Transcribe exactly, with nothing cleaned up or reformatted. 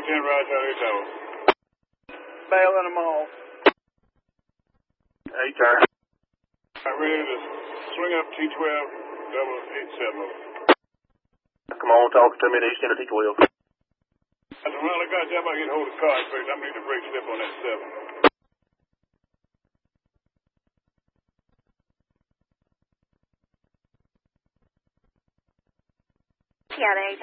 ten, right, Charlie, Tower. Bailing them off. Hey, turn. I'm ready to swing up T twelve, double eight seven. Come on, talk to me at East End of T twelve. I said, well, I got that. I get hold of the car first. I'm going to need a brake slip on that seven. Yeah, they